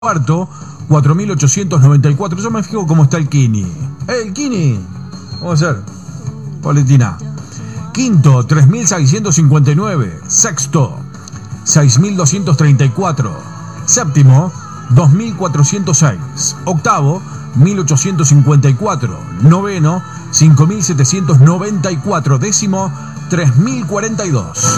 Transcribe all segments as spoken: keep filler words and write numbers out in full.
Cuarto, cuatro mil ochocientos noventa y cuatro. Yo me fijo cómo está el Kini. ¡Eh, el Kini! Vamos a hacer. Valentina. Quinto, tres mil seiscientos cincuenta y nueve. Sexto, seis mil doscientos treinta y cuatro. Séptimo, dos mil cuatrocientos seis. Octavo, mil ochocientos cincuenta y cuatro. Noveno, cinco mil setecientos noventa y cuatro. Décimo, tres mil cuarenta y dos.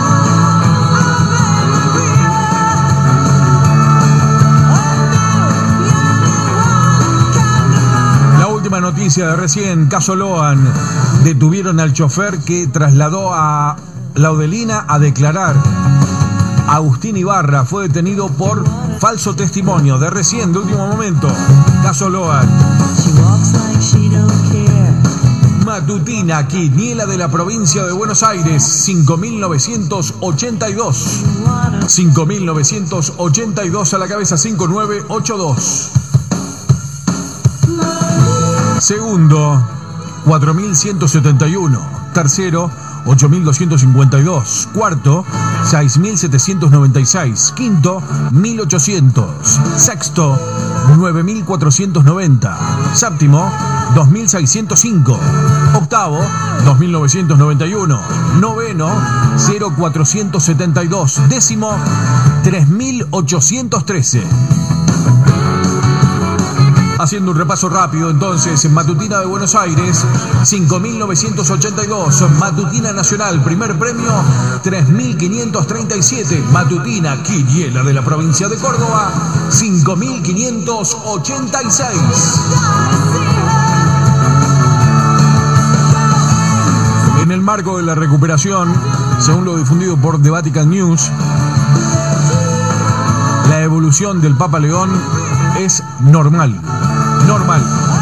Noticia de recién, caso Loan, detuvieron al chofer que trasladó a Laudelina a declarar. Agustín Ibarra fue detenido por falso testimonio de recién, de último momento. Caso Loan. Matutina, Quiniela de la provincia de Buenos Aires, cinco mil novecientos ochenta y dos. cinco mil novecientos ochenta y dos a la cabeza, cinco nueve ocho dos. Segundo, cuatro mil ciento setenta y uno. Tercero, ocho mil doscientos cincuenta y dos. Cuarto, seis mil setecientos noventa y seis. Quinto, mil ochocientos. Sexto, nueve mil cuatrocientos noventa. Séptimo, dos mil seiscientos cinco. Octavo, dos mil novecientos noventa y uno. Noveno, cero mil cuatrocientos setenta y dos. Décimo, tres mil ochocientos trece. Haciendo un repaso rápido, entonces, Matutina de Buenos Aires, cinco mil novecientos ochenta y dos. Matutina Nacional, primer premio, tres mil quinientos treinta y siete. Matutina Quiniela de la provincia de Córdoba, cinco mil quinientos ochenta y seis. En el marco de la recuperación, según lo difundido por The Vatican News, la evolución del Papa León es normal. Normal.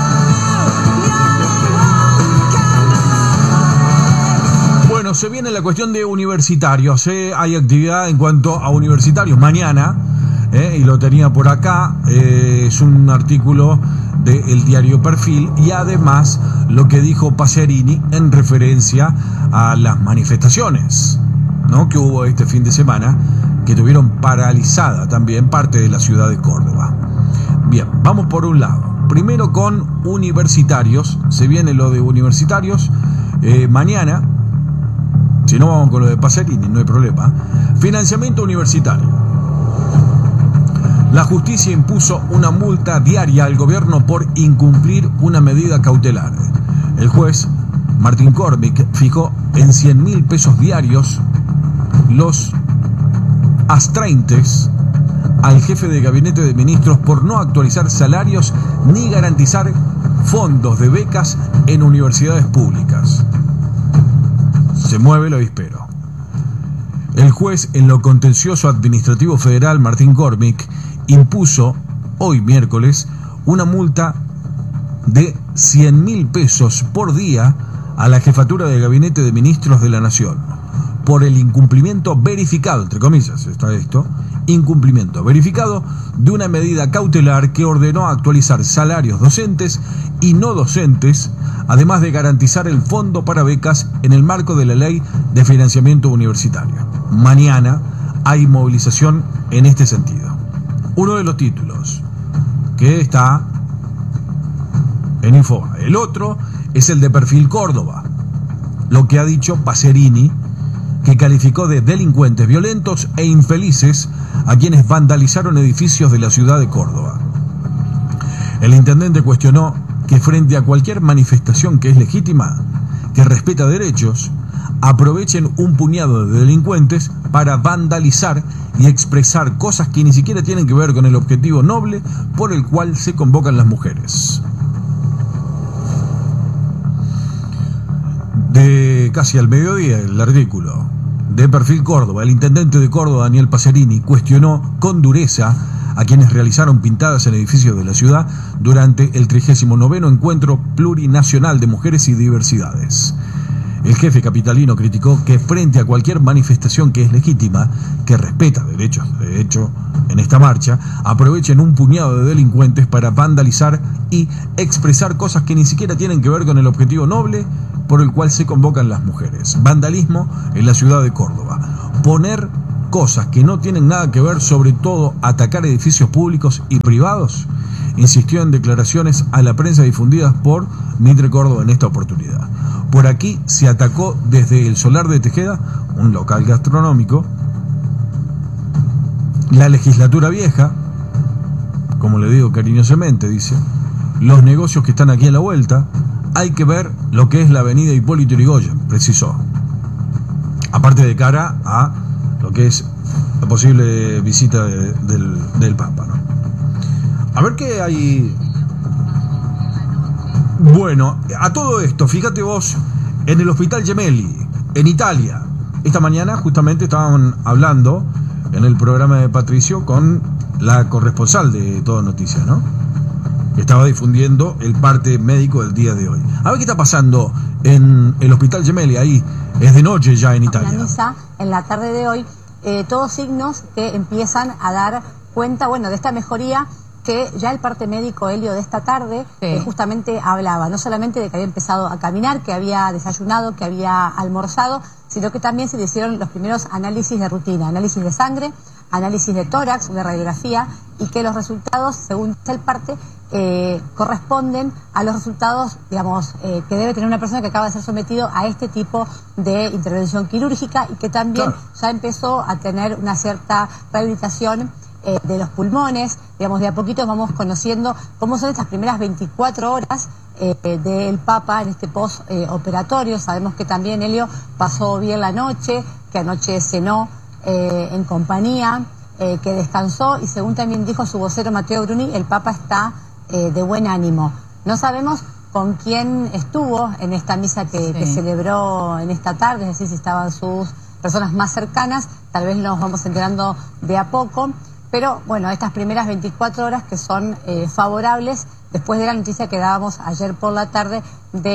Bueno, se viene la cuestión de universitarios. ¿eh? Hay actividad en cuanto a universitarios mañana, ¿eh? y lo tenía por acá. Eh, es un artículo del diario Perfil y además lo que dijo Pacerini en referencia a las manifestaciones, ¿no? que hubo este fin de semana, que tuvieron paralizada también parte de la ciudad de Córdoba. Bien, vamos por un lado. Primero con universitarios. Se viene lo de universitarios. Eh, mañana, si no vamos con lo de Pacerini, no hay problema. Financiamiento universitario. La justicia impuso una multa diaria al gobierno por incumplir una medida cautelar. El juez Martín Cormick fijó en cien mil pesos diarios los astraintes al jefe de gabinete de ministros por no actualizar salarios ni garantizar fondos de becas en universidades públicas. Se mueve el avispero. El juez en lo contencioso administrativo federal, Martín Cormick, impuso hoy miércoles una multa de cien mil pesos por día a la jefatura de gabinete de ministros de la Nación por el incumplimiento verificado, entre comillas está esto, incumplimiento verificado de una medida cautelar que ordenó actualizar salarios docentes y no docentes, además de garantizar el fondo para becas en el marco de la ley de financiamiento universitario. Mañana hay movilización en este sentido. Uno de los títulos que está en Infoba. El otro es el de Perfil Córdoba. Lo que ha dicho Pacerini, que calificó de delincuentes violentos e infelices a quienes vandalizaron edificios de la ciudad de Córdoba. El intendente cuestionó que frente a cualquier manifestación que es legítima, que respeta derechos, aprovechen un puñado de delincuentes para vandalizar y expresar cosas que ni siquiera tienen que ver con el objetivo noble por el cual se convocan las mujeres. De casi al mediodía, el artículo de Perfil Córdoba. El intendente de Córdoba, Daniel Pacerini, cuestionó con dureza a quienes realizaron pintadas en edificios de la ciudad durante el trigésimo noveno Encuentro Plurinacional de Mujeres y Diversidades. El jefe capitalino criticó que frente a cualquier manifestación que es legítima, que respeta derechos, de hecho, en esta marcha, aprovechen un puñado de delincuentes para vandalizar y expresar cosas que ni siquiera tienen que ver con el objetivo noble por el cual se convocan las mujeres. Vandalismo en la ciudad de Córdoba. Poner cosas que no tienen nada que ver, sobre todo atacar edificios públicos y privados, insistió en declaraciones a la prensa difundidas por Mitre Córdoba en esta oportunidad. Por aquí se atacó desde el Solar de Tejeda, un local gastronómico, la legislatura vieja, como le digo cariñosamente, dice, los negocios que están aquí a la vuelta, hay que ver lo que es la avenida Hipólito Yrigoyen, precisó. Aparte de cara a lo que es la posible visita de, del, del Papa, ¿no? A ver qué hay. Bueno, a todo esto, fíjate vos, en el Hospital Gemelli, en Italia, esta mañana justamente estaban hablando en el programa de Patricio con la corresponsal de Todo Noticias, ¿no? Estaba difundiendo el parte médico del día de hoy. A ver qué está pasando en el Hospital Gemelli, ahí es de noche ya en Italia. Una misa en la tarde de hoy, eh, todos signos que empiezan a dar cuenta, bueno, de esta mejoría que ya el parte médico, Helio, de esta tarde, sí. eh, justamente hablaba, no solamente de que había empezado a caminar, que había desayunado, que había almorzado, sino que también se le hicieron los primeros análisis de rutina, análisis de sangre, análisis de tórax, de radiografía, y que los resultados, según el parte, eh, corresponden a los resultados, digamos, eh, que debe tener una persona que acaba de ser sometido a este tipo de intervención quirúrgica y que también claro. ya empezó a tener una cierta rehabilitación eh, de los pulmones. Digamos, de a poquito vamos conociendo cómo son estas primeras veinticuatro horas eh, del Papa en este post-operatorio. Eh, Sabemos que también Helio pasó bien la noche, que anoche cenó eh, en compañía, eh, que descansó, y según también dijo su vocero Matteo Bruni, el Papa está eh, de buen ánimo. No sabemos con quién estuvo en esta misa que, sí. que celebró en esta tarde, es decir, si estaban sus personas más cercanas, tal vez nos vamos enterando de a poco. Pero bueno, estas primeras veinticuatro horas que son eh, favorables después de la noticia que dábamos ayer por la tarde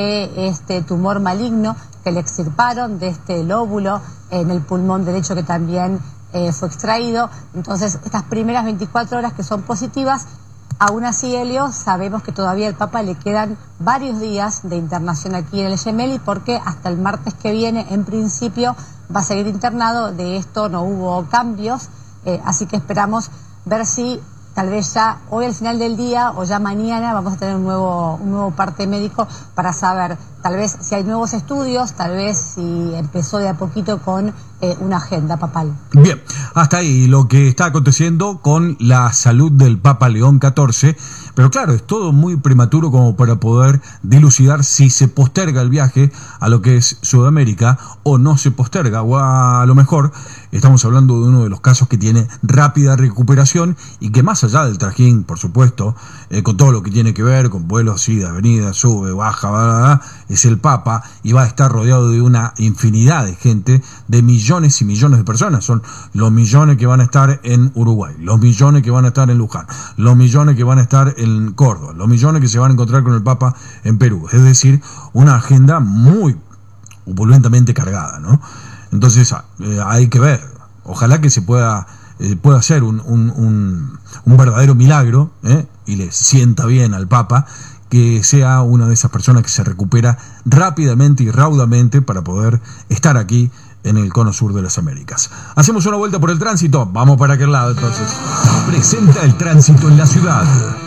de este tumor maligno que le extirparon, de este lóbulo en el pulmón derecho que también eh, fue extraído. Entonces, estas primeras veinticuatro horas que son positivas, aún así, Helio, sabemos que todavía al Papa le quedan varios días de internación aquí en el Gemelli, porque hasta el martes que viene, en principio, va a seguir internado. De esto no hubo cambios. Eh, así que esperamos ver si tal vez ya hoy al final del día o ya mañana vamos a tener un nuevo, un nuevo parte médico para saber tal vez si hay nuevos estudios, tal vez si empezó de a poquito con eh, una agenda papal. Bien, hasta ahí lo que está aconteciendo con la salud del Papa León catorce, pero claro, es todo muy prematuro como para poder dilucidar si se posterga el viaje a lo que es Sudamérica o no se posterga, o a lo mejor estamos hablando de uno de los casos que tiene rápida recuperación y que más allá del trajín, por supuesto, eh, con todo lo que tiene que ver con vuelos, ida, avenida, sube, baja, bla, bla, bla, es el Papa y va a estar rodeado de una infinidad de gente, de millones y millones de personas. Son los millones que van a estar en Uruguay, los millones que van a estar en Luján, los millones que van a estar en Córdoba, los millones que se van a encontrar con el Papa en Perú. Es decir, una agenda muy opulentamente cargada, ¿no? Entonces eh, hay que ver, ojalá que se pueda, eh, pueda hacer un, un, un, un verdadero milagro, ¿eh? y le sienta bien al Papa, que sea una de esas personas que se recupera rápidamente y raudamente para poder estar aquí en el cono sur de las Américas. Hacemos una vuelta por el tránsito, vamos para aquel lado entonces. Presenta el tránsito en la ciudad.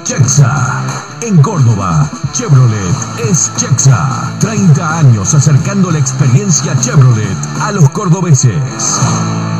Chexa. En Córdoba, Chevrolet es Chexa. treinta años acercando la experiencia Chevrolet a los cordobeses.